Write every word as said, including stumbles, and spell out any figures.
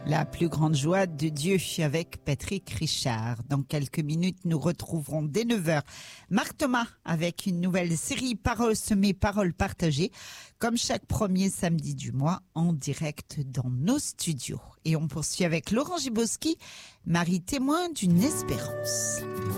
La plus grande joie de Dieu avec Patrick Richard. Dans quelques minutes, nous retrouverons dès neuf heures Marc Thomas avec une nouvelle série Paroles semées, paroles partagées, comme chaque premier samedi du mois, en direct dans nos studios. Et on poursuit avec Laurent Giboski, Marie témoin d'une espérance.